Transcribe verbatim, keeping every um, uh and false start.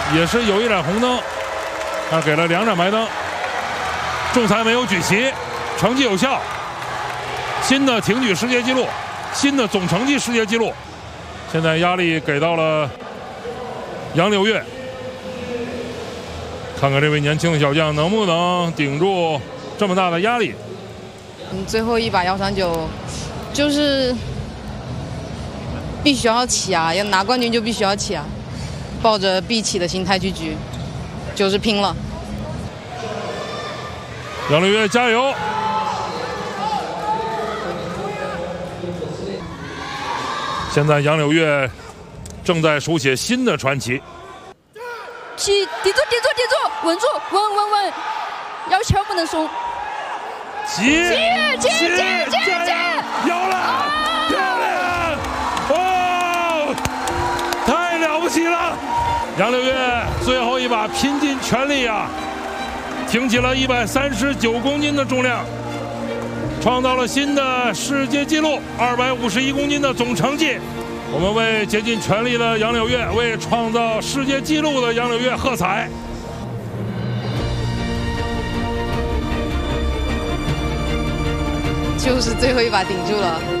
也是有一盏红灯，他给了两盏白灯。仲裁没有举旗，成绩有效。新的挺举世界纪录，新的总成绩世界纪录。现在压力给到了杨柳月，看看这位年轻的小将能不能顶住这么大的压力。 嗯，最后一把幺三九，就是必须要起啊，要拿冠军就必须要起啊，抱着必起的心态去举，就是拼了。 杨柳月加油！现在杨柳月正在书写新的传奇。 起，抵住，抵住，抵住，稳住，稳稳稳，要球不能松。 起， 起，起，起，起，起， 有了，漂亮！哦，太了不起了！杨柳月最后一把拼尽全力啊，挺起了一百三十九公斤的重量，创造了新的世界纪录，二百五十一公斤的总成绩。我们为竭尽全力的杨柳月，为创造世界纪录的杨柳月喝彩。 就是最后一把顶住了。